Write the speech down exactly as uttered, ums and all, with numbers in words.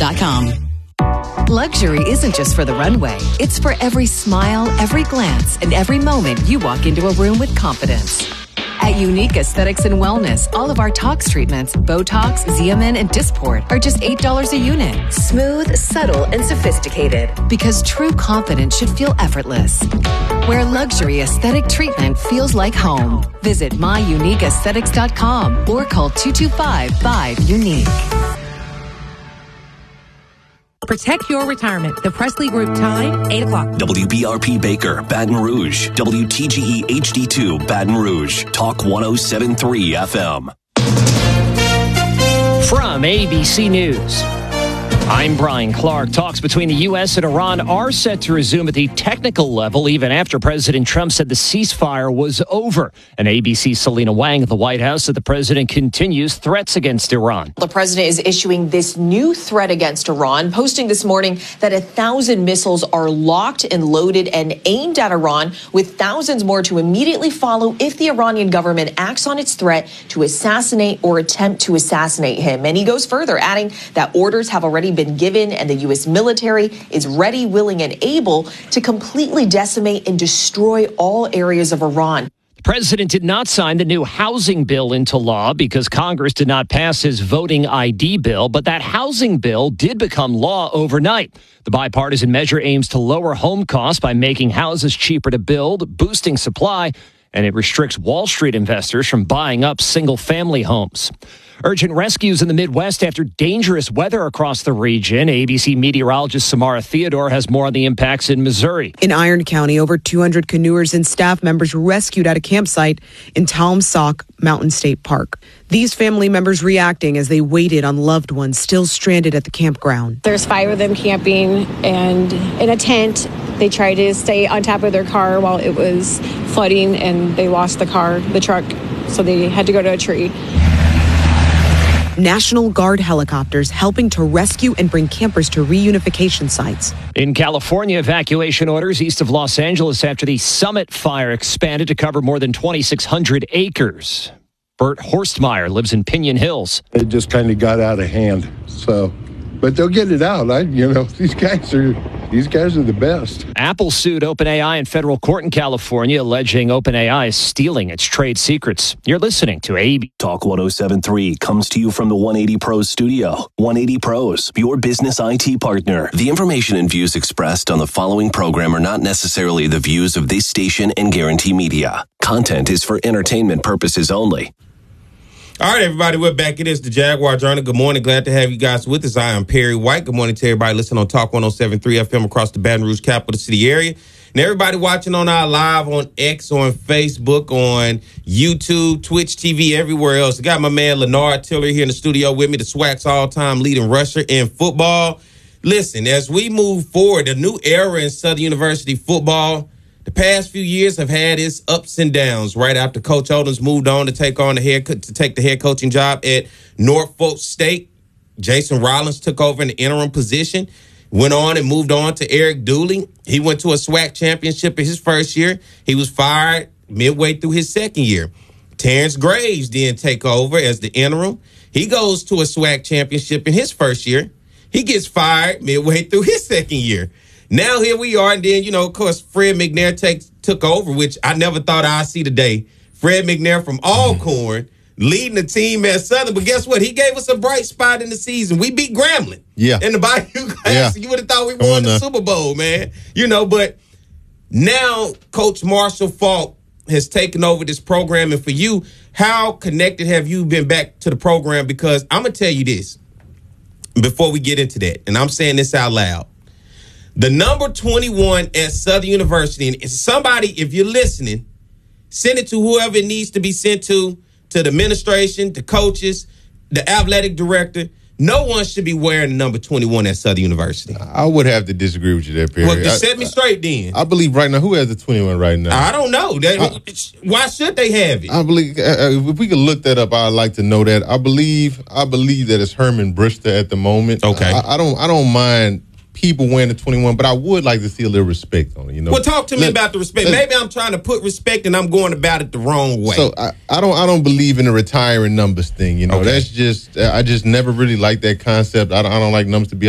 dot com. Luxury isn't just for the runway. It's for every smile, every glance, and every moment you walk into a room with confidence. At Unique Aesthetics and Wellness, all of our tox treatments, Botox, Xeomin, and Dysport are just eight dollars a unit. Smooth, subtle, and sophisticated. Because true confidence should feel effortless. Where luxury aesthetic treatment feels like home. Visit my unique aesthetics dot com or call two two five, five, unique. Protect your retirement. The Presley Group time, eight o'clock. W B R P Baker, Baton Rouge. W T G E H D two, Baton Rouge. Talk one oh seven point three F M. From A B C News, I'm Brian Clark. Talks between the U S and Iran are set to resume at the technical level even after President Trump said the ceasefire was over. And A B C's Selena Wang at the White House said the president continues threats against Iran. The president is issuing this new threat against Iran, posting this morning that a thousand missiles are locked and loaded and aimed at Iran, with thousands more to immediately follow if the Iranian government acts on its threat to assassinate or attempt to assassinate him. And he goes further, adding that orders have already been given and the U S military is ready, willing, and able to completely decimate and destroy all areas of Iran. The president did not sign the new housing bill into law because Congress did not pass his voting I D bill, but that housing bill did become law overnight. The bipartisan measure aims to lower home costs by making houses cheaper to build, boosting supply, and it restricts Wall Street investors from buying up single-family homes. Urgent rescues in the Midwest after dangerous weather across the region. A B C meteorologist Samara Theodore has more on the impacts in Missouri. In Iron County, over two hundred canoers and staff members were rescued at a campsite in Taumsauk Mountain State Park. These family members reacting as they waited on loved ones still stranded at the campground. There's five of them camping and in a tent. They tried to stay on top of their car while it was flooding and they lost the car, the truck, so they had to go to a tree. National Guard helicopters helping to rescue and bring campers to reunification sites. In California, evacuation orders east of Los Angeles after the Summit fire expanded to cover more than twenty-six hundred acres. Bert Horstmeyer lives in Pinion Hills. It just kind of got out of hand, so... But they'll get it out. I, you know, these guys are these guys are the best. Apple sued OpenAI in federal court in California, alleging OpenAI is stealing its trade secrets. You're listening to A B. Talk one oh seven point three comes to you from the one eighty Pros studio. one eighty Pros, your business I T partner. The information and views expressed on the following program are not necessarily the views of this station and Guarantee Media. Content is for entertainment purposes only. All right, everybody, we're back. It is the Jaguar Journal. Good morning. Glad to have you guys with us. I am Perry White. Good morning to everybody listening on Talk one oh seven point three F M across the Baton Rouge capital city area. And everybody watching on our live on X, on Facebook, on YouTube, Twitch T V, everywhere else. I got my man Leonard Tiller here in the studio with me, the SWAC's all-time leading rusher in football. Listen, as we move forward, a new era in Southern University football. The past few years have had its ups and downs. Right after Coach Odoms moved on to take on the head to take the head coaching job at Norfolk State, Jason Rollins took over in the interim position. Went on and moved on to Eric Dooley. He went to a SWAC championship in his first year. He was fired midway through his second year. Terrence Graves didn't take over as the interim. He goes to a SWAC championship in his first year. He gets fired midway through his second year. Now here we are, and then, you know, of course, Fred McNair takes took over, which I never thought I'd see today. Fred McNair from Alcorn leading the team at Southern. But guess what? He gave us a bright spot in the season. We beat Grambling. Yeah. In the Bayou Classic. Yeah. You would have thought we Come won the now. Super Bowl, man. You know, but now Coach Marshall Faulk has taken over this program. And for you, how connected have you been back to the program? Because I'm going to tell you this before we get into that, and I'm saying this out loud. The number twenty-one at Southern University, and somebody, if you're listening, send it to whoever it needs to be sent to, to the administration, the coaches, the athletic director. No one should be wearing the number twenty-one at Southern University. I would have to disagree with you there, Perry. Well, just I, set me straight then. I believe right now, who has the twenty-one right now? I don't know. They, I, why should they have it? I believe, uh, if we could look that up, I'd like to know that. I believe I believe that it's Herman Brister at the moment. Okay. I, I don't I don't mind people wearing the twenty-one, but I would like to see a little respect on it. You know. Well, talk to me Let, about the respect. let, Maybe I'm trying to put respect, and I'm going about it the wrong way. So I, I don't I don't believe in the retiring numbers thing. You know, Okay. that's just I just never really liked that concept. I don't, I don't like numbers to be